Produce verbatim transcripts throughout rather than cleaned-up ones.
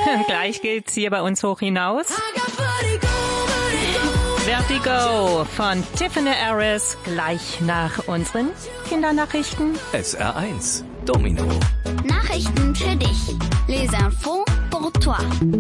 Gleich geht's hier bei uns hoch hinaus. Vertigo von Tiffany Harris gleich nach unseren Kindernachrichten. S R eins Domino. Nachrichten für dich. Les infos pour toi.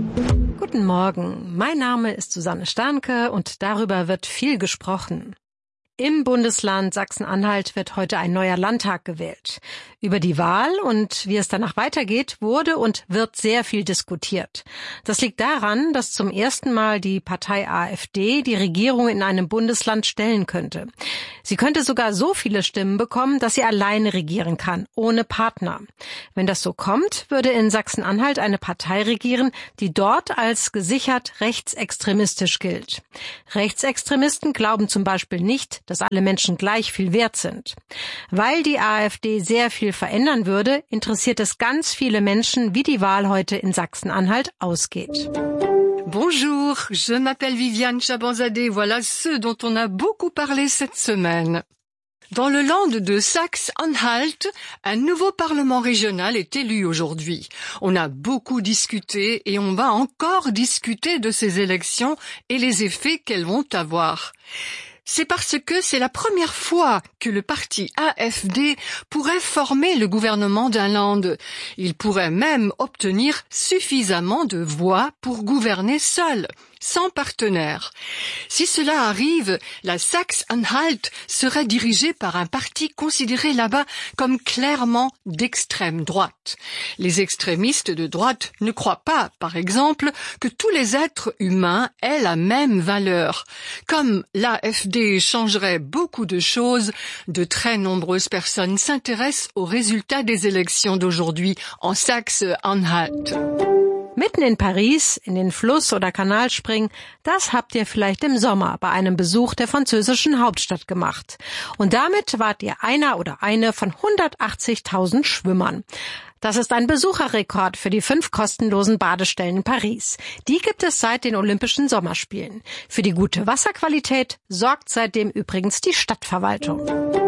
Guten Morgen, mein Name ist Susanne Starnke und darüber wird viel gesprochen. Im Bundesland Sachsen-Anhalt wird heute ein neuer Landtag gewählt. Über die Wahl und wie es danach weitergeht, wurde und wird sehr viel diskutiert. Das liegt daran, dass zum ersten Mal die Partei AfD die Regierung in einem Bundesland stellen könnte. Sie könnte sogar so viele Stimmen bekommen, dass sie alleine regieren kann, ohne Partner. Wenn das so kommt, würde in Sachsen-Anhalt eine Partei regieren, die dort als gesichert rechtsextremistisch gilt. Rechtsextremisten glauben zum Beispiel nicht, dass alle Menschen gleich viel wert sind. Weil die AfD sehr viel verändern würde, interessiert es ganz viele Menschen, wie die Wahl heute in Sachsen-Anhalt ausgeht. Bonjour, je m'appelle Viviane Chabanzadeh. Voilà ce dont on a beaucoup parlé cette semaine. Dans le Land de Saxe-Anhalt, un nouveau parlement régional est élu aujourd'hui. On a beaucoup discuté et on va encore discuter de ces élections et les effets qu'elles vont avoir. C'est parce que c'est la première fois que le parti AfD pourrait former le gouvernement d'un Land. Il pourrait même obtenir suffisamment de voix pour gouverner seul, sans partenaire. Si cela arrive, la Saxe-Anhalt serait dirigée par un parti considéré là-bas comme clairement d'extrême droite. Les extrémistes de droite ne croient pas, par exemple, que tous les êtres humains aient la même valeur. Comme l'AfD changerait beaucoup de choses, de très nombreuses personnes s'intéressent aux résultats des élections d'aujourd'hui en Saxe-Anhalt. Mitten in Paris, in den Fluss oder Kanal springen, das habt ihr vielleicht im Sommer bei einem Besuch der französischen Hauptstadt gemacht. Und damit wart ihr einer oder eine von hundertachtzigtausend Schwimmern. Das ist ein Besucherrekord für die fünf kostenlosen Badestellen in Paris. Die gibt es seit den Olympischen Sommerspielen. Für die gute Wasserqualität sorgt seitdem übrigens die Stadtverwaltung.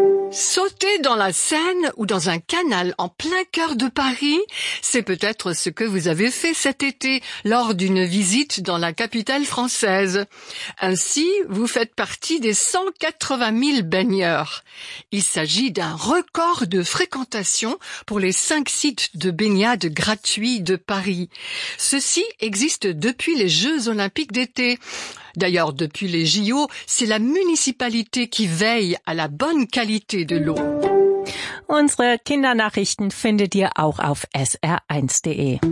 Sauter dans la Seine ou dans un canal en plein cœur de Paris, c'est peut-être ce que vous avez fait cet été lors d'une visite dans la capitale française. Ainsi, vous faites partie des cent quatre-vingt mille baigneurs. Il s'agit d'un record de fréquentation pour les cinq sites de baignade gratuits de Paris. Ceci existe depuis les Jeux olympiques d'été. D'ailleurs, depuis les J O, c'est la municipalité qui veille à la bonne qualité de l'eau. Unsere Kindernachrichten findet ihr auch auf S R eins punkt de.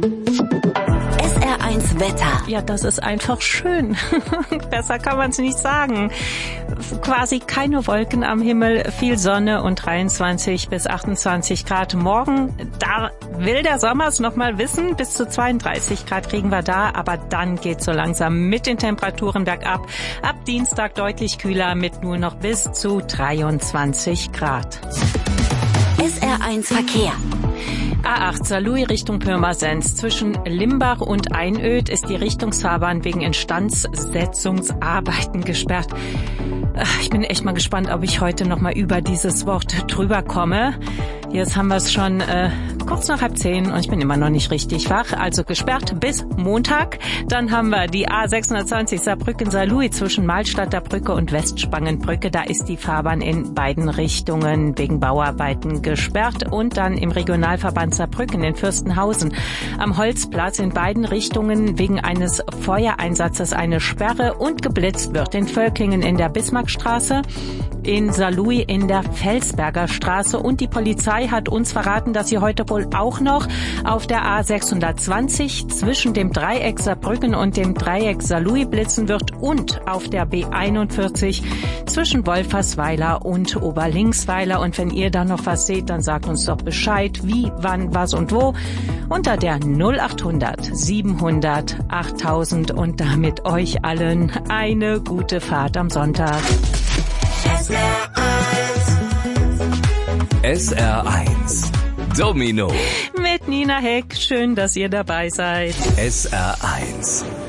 S R eins Wetter. Ja, das ist einfach schön. Besser kann man es nicht sagen. Quasi keine Wolken am Himmel, viel Sonne und dreiundzwanzig bis achtundzwanzig Grad. Morgen, da will der Sommer es noch mal wissen, bis zu zweiunddreißig Grad kriegen wir da, aber dann geht so langsam mit den Temperaturen bergab. Ab Dienstag deutlich kühler mit nur noch bis zu dreiundzwanzig Grad. S R eins Verkehr. A acht Saarlouis Richtung Pirmasens. Zwischen Limbach und Einöd ist die Richtungsfahrbahn wegen Instandsetzungsarbeiten gesperrt. Ich bin echt mal gespannt, ob ich heute noch mal über dieses Wort drüber komme. Jetzt haben wir es schon äh, kurz nach halb zehn und ich bin immer noch nicht richtig wach. Also gesperrt bis Montag. Dann haben wir die A sechshundertzwanzig Saarbrücken-Saarlouis zwischen Mahlstadter Brücke und Westspangenbrücke. Da ist die Fahrbahn in beiden Richtungen wegen Bauarbeiten gesperrt. Und dann im Regionalverband Saarbrücken in Fürstenhausen am Holzplatz in beiden Richtungen wegen eines Feuereinsatzes eine Sperre und geblitzt wird. In Völklingen in der Bismarckstraße, in Saarlouis in der Felsberger Straße und die Polizei hat uns verraten, dass sie heute wohl auch noch auf der A sechshundertzwanzig zwischen dem Dreieck Saarbrücken und dem Dreieck Saarlouis blitzen wird und auf der B einundvierzig zwischen Wolfersweiler und Oberlingsweiler. Und wenn ihr da noch was seht, dann sagt uns doch Bescheid, wie, wann, was und wo unter der null achthundert siebenhundert achttausend und damit euch allen eine gute Fahrt am Sonntag. S R eins Domino mit Nina Heck. Schön, dass ihr dabei seid. S R eins